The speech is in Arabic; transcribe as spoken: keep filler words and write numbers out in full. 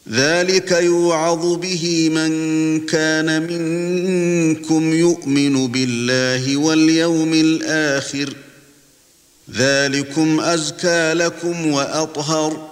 ذلك يوعظ به من كان منكم يؤمن بالله واليوم الآخر ذلكم أزكى لكم وأطهر